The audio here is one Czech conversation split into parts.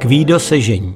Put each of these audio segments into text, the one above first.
Kvído se žení.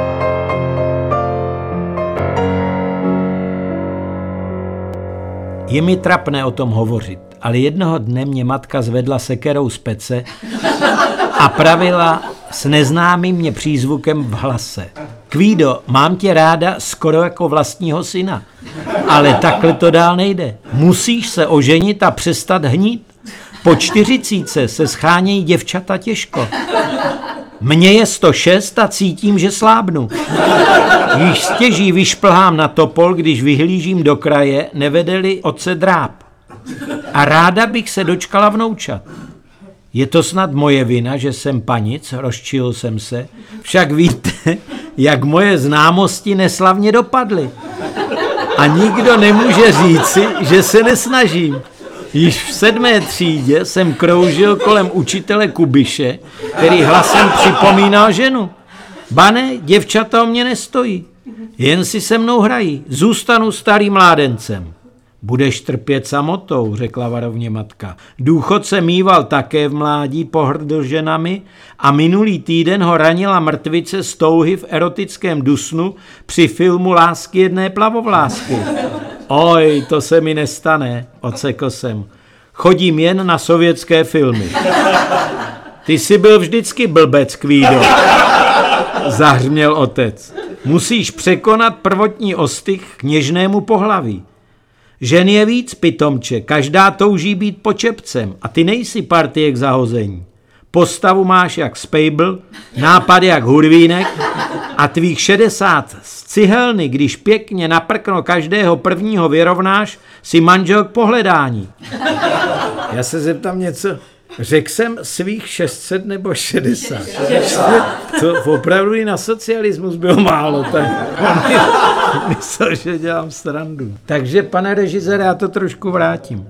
Je mi trapné o tom hovořit, ale jednoho dne mě matka zvedla sekerou z pece a pravila s neznámým mě přízvukem v hlase. Kvído, mám tě ráda skoro jako vlastního syna, ale takhle to dál nejde. Musíš se oženit a přestat hnít. Po 40 se schánějí děvčata těžko. Mně je 106 a cítím, že slábnu. Již stěží vyšplhám na topol, když vyhlížím do kraje, nevede-li otce dráp. A ráda bych se dočkala vnoučat. Je to snad moje vina, že jsem panic, rozčil jsem se, však víte, jak moje známosti neslavně dopadly. A nikdo nemůže říci, že se nesnažím. Již v 7. třídě jsem kroužil kolem učitele Kubiše, který hlasem připomínal ženu. Bane, děvčata o mě nestojí, jen si se mnou hrají, zůstanu starým mládencem. Budeš trpět samotou, řekla varovně matka. Důchodce mýval také v mládí, pohrdl ženami a minulý týden ho ranila mrtvice z touhy v erotickém dusnu při filmu Lásky jedné plavovlásky. Oj, to se mi nestane, odsekl jsem. Chodím jen na sovětské filmy. Ty jsi byl vždycky blbec, Kvído, zahřměl otec. Musíš překonat prvotní ostych k něžnému pohlaví. Žen je víc, pitomče, každá touží být počepcem a ty nejsi partie k zahození. Postavu máš jak Spejbl, nápad jak Hurvínek a tvých 60 z cihelny, když pěkně naprkno každého prvního vyrovnáš, si manžel k pohledání. Já se zeptám něco. Řekl jsem svých 600 nebo 60. To opravdu i na socialismus bylo málo, tak myslel, že dělám srandu. Takže, pane režisére, já to trošku vrátím.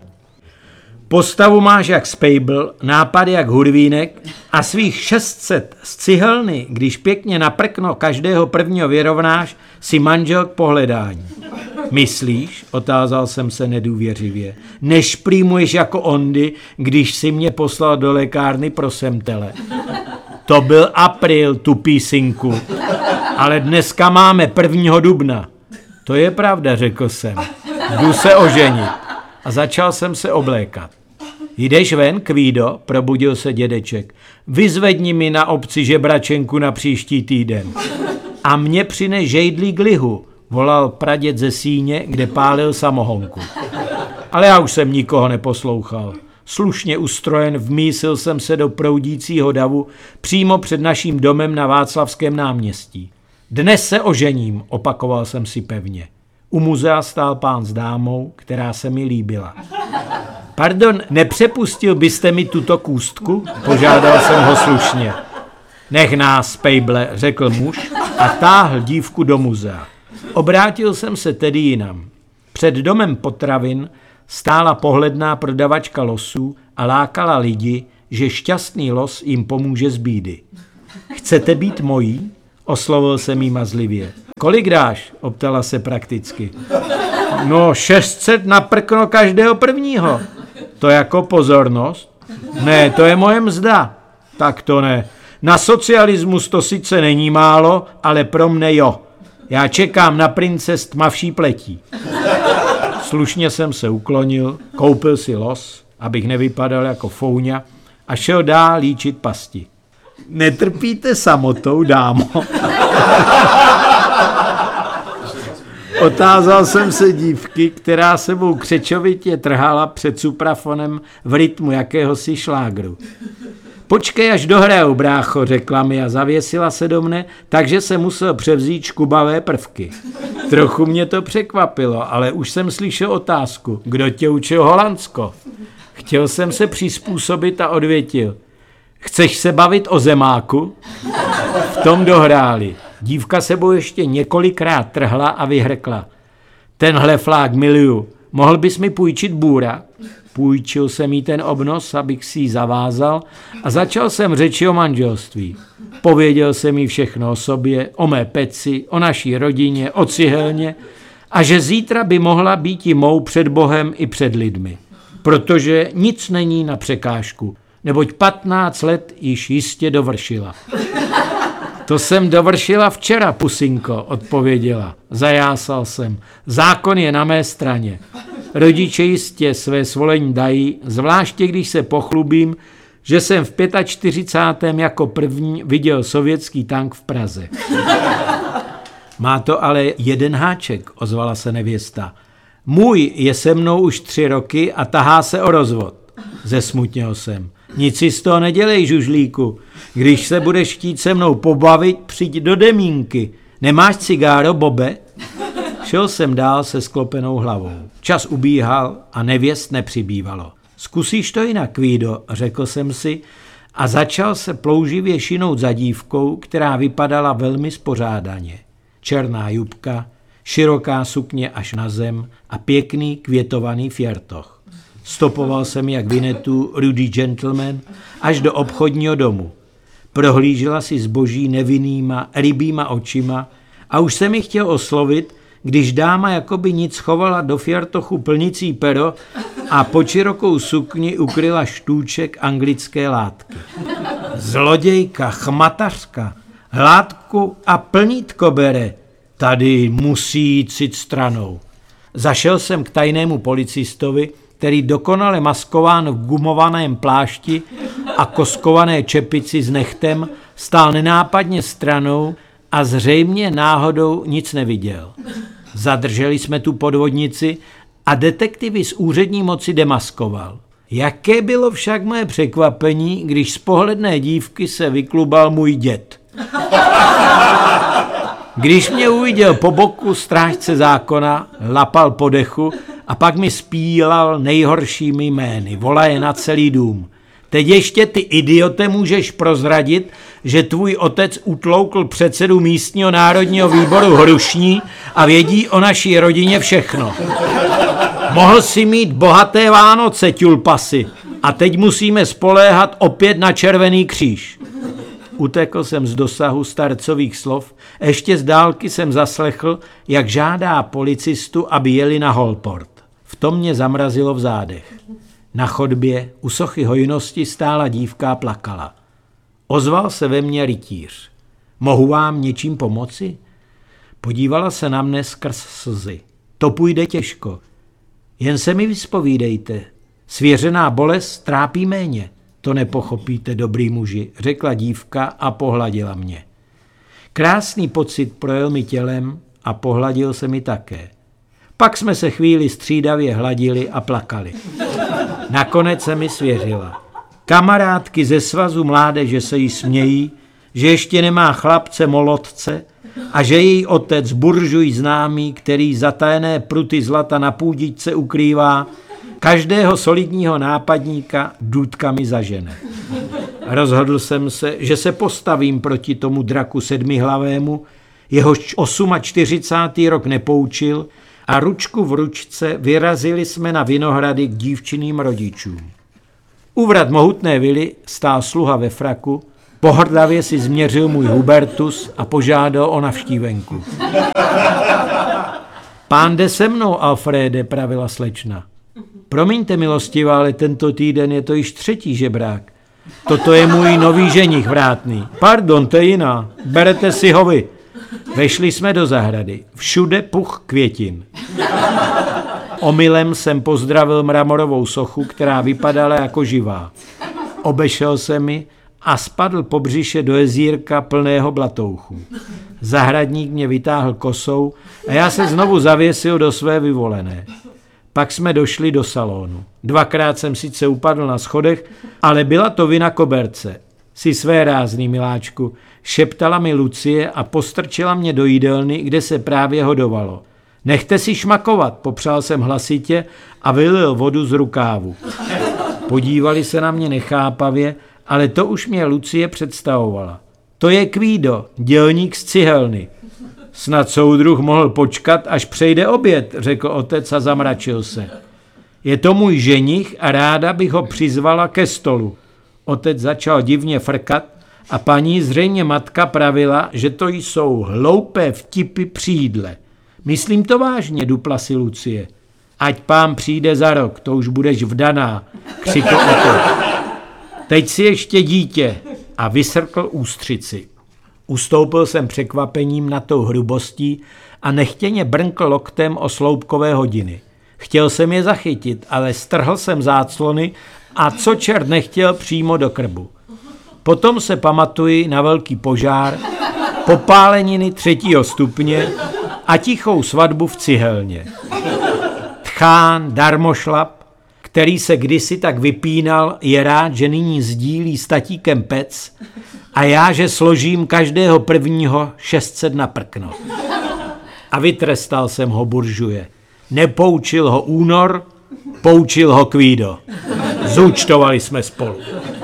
Postavu máš jak Spejbl, nápady jak Hurvínek a svých 600 z cihelny, když pěkně naprkno každého prvního vyrovnáš, si manžel k pohledání. Myslíš, otázal jsem se nedůvěřivě, nešprýmuješ jako ondy, když si mě poslal do lékárny pro semtele. To byl apríl, tupý synku, ale dneska máme 1. dubna. To je pravda, řekl jsem. Jdu se oženit. A začal jsem se oblékat. Jdeš ven, Kvído, probudil se dědeček. Vyzvedni mi na obci žebračenku na příští týden. A mě přines žejdlík lihu, volal praděd ze síně, kde pálil samohonku. Ale já už jsem nikoho neposlouchal. Slušně ustrojen vmísil jsem se do proudícího davu přímo před naším domem na Václavském náměstí. Dnes se ožením, opakoval jsem si pevně. U muzea stál pán s dámou, která se mi líbila. Pardon, nepřepustil byste mi tuto kůstku? Požádal jsem ho slušně. Nech nás, Spejble, řekl muž a táhl dívku do muzea. Obrátil jsem se tedy jinam. Před domem potravin stála pohledná prodavačka losů a lákala lidi, že šťastný los jim pomůže z bídy. Chcete být mojí? Oslovil jsem jí mazlivě. Kolik dáš? Optala se prakticky. No 600 na prkno každého prvního. To jako pozornost? Ne, to je moje mzda. Tak to ne. Na socialismus to sice není málo, ale pro mne jo. Já čekám na prince s tmavší pletí. Slušně jsem se uklonil, koupil si los, abych nevypadal jako fouňa a šel dál líčit pasti. Netrpíte samotou, dámo? Otázal jsem se dívky, která sebou křečovitě trhala před suprafonem v rytmu jakéhosi šlágru. Počkej, až dohraju, brácho, řekla mi a zavěsila se do mne, takže se musel převzít škubavé prvky. Trochu mě to překvapilo, ale už jsem slyšel otázku, kdo tě učil Holandsko? Chtěl jsem se přizpůsobit a odvětil. Chceš se bavit o zemáku? V tom dohráli. Dívka sebou ještě několikrát trhla a vyhrkla. Tenhle flák miluju. Mohl bys mi půjčit bůra? Půjčil jsem jí ten obnos, abych si ji zavázal a začal jsem řeči o manželství. Pověděl jsem jí všechno o sobě, o mé peci, o naší rodině, o cihelně a že zítra by mohla být i mou před Bohem i před lidmi. Protože nic není na překážku, neboť 15 let již jistě dovršila. To jsem dovršila včera, pusinko, odpověděla. Zajásal jsem. Zákon je na mé straně. Rodiče jistě své svolení dají, zvláště když se pochlubím, že jsem v 45. jako první viděl sovětský tank v Praze. Má to ale jeden háček, ozvala se nevěsta. Můj je se mnou už 3 roky a tahá se o rozvod. Zesmutněl jsem. Nic si z toho nedělej, žužlíku. Když se budeš chtít se mnou pobavit, přijď do Demínky. Nemáš cigáro, Bobe? Šel jsem dál se sklopenou hlavou. Čas ubíhal a nevěst nepřibývalo. Zkusíš to jinak, Kvído, řekl jsem si a začal se plouživě šinout za dívkou, která vypadala velmi spořádaně. Černá jupka, široká sukně až na zem a pěkný květovaný fjertoch. Stopoval jsem jak Vinetu, rudý gentleman, až do obchodního domu. Prohlížela si zboží nevinnýma, rybýma očima a už se mi chtěl oslovit, když dáma jakoby nic chovala do fjertochu plnicí pero a pod širokou sukni ukryla štůček anglické látky. Zlodějka, chmatařka, hládku a plnítko bere. Tady musí jít cit stranou. Zašel jsem k tajnému policistovi, který dokonale maskován v gumovaném plášti a koskované čepici s nechtem stál nenápadně stranou a zřejmě náhodou nic neviděl. Zadrželi jsme tu podvodnici a detektivy z úřední moci demaskoval. Jaké bylo však moje překvapení, když z pohledné dívky se vyklubal můj děd. Když mě uviděl po boku strážce zákona, lapal po dechu a pak mi spílal nejhoršími jmény, volaje na celý dům. Teď ještě ty idiote můžeš prozradit, že tvůj otec utloukl předsedu místního národního výboru Hrušní a vědí o naší rodině všechno. Mohl si mít bohaté Vánoce, ťulpasy, a teď musíme spoléhat opět na Červený kříž. Utekl jsem z dosahu starcových slov, ještě z dálky jsem zaslechl, jak žádá policistu, aby jeli na Holport. V tom mě zamrazilo v zádech. Na chodbě u sochy hojnosti stála dívka a plakala. Ozval se ve mně rytíř. Mohu vám něčím pomoci? Podívala se na mne skrz slzy. To půjde těžko. Jen se mi vyspovídejte. Svěřená bolest trápí méně. To nepochopíte, dobrý muži, řekla dívka a pohladila mě. Krásný pocit projel mi tělem a pohladil se mi také. Pak jsme se chvíli střídavě hladili a plakali. Nakonec se mi svěřila. Kamarádky ze svazu mládeže se jí smějí, že ještě nemá chlapce molotce a že její otec buržuj známý, který zatajené pruty zlata na půdičce ukrývá, každého solidního nápadníka důtkami zažene. Rozhodl jsem se, že se postavím proti tomu draku sedmihlavému, jehož 48. rok nepoučil, a ručku v ručce vyrazili jsme na Vinohrady k dívčiným rodičům. U vrat mohutné vily stál sluha ve fraku, pohrdavě si změřil můj Hubertus a požádal o navštívenku. Pán jde se mnou, Alfréde, pravila slečna. Promiňte, milostivá, ale tento týden je to již 3. žebrák. Toto je můj nový ženich vrátný. Pardon, to je jiná. Berete si ho vy. Vešli jsme do zahrady. Všude puch květin. Omylem jsem pozdravil mramorovou sochu, která vypadala jako živá. Obešel se mi a spadl po břiše do jezírka plného blatouchů. Zahradník mě vytáhl kosou a já se znovu zavěsil do své vyvolené. Pak jsme došli do salonu. 2krát jsem sice upadl na schodech, ale byla to vina koberce. Jsi svérázný, miláčku, šeptala mi Lucie a postrčila mě do jídelny, kde se právě hodovalo. Nechte si šmakovat, popřál jsem hlasitě a vylil vodu z rukávu. Podívali se na mě nechápavě, ale to už mě Lucie představovala. To je Kvído, dělník z cihelny. Snad soudruh mohl počkat, až přejde oběd, řekl otec a zamračil se. Je to můj ženich a ráda bych ho přizvala ke stolu. Otec začal divně frkat a paní, zřejmě matka, pravila, že to jsou hloupé vtipy při jídle. Myslím to vážně, dupla si Lucie. Ať pán přijde za rok, to už budeš vdaná, křikl otec. Teď si ještě dítě a vysrkl ústřici. Ustoupil jsem překvapením nad tou hrubostí a nechtěně brnkl loktem o sloupkové hodiny. Chtěl jsem je zachytit, ale strhl jsem záclony a co čert nechtěl přímo do krbu. Potom se pamatuji na velký požár, popáleniny 3. stupně a tichou svatbu v cihelně. Tchán, darmošlap, který se kdysi tak vypínal, je rád, že nyní sdílí s tatíkem pec a já, že složím každého prvního 600 na prkno. A vytrestal jsem ho, buržuje. Nepoučil ho únor, poučil ho Kvído. Zúčtovali jsme spolu.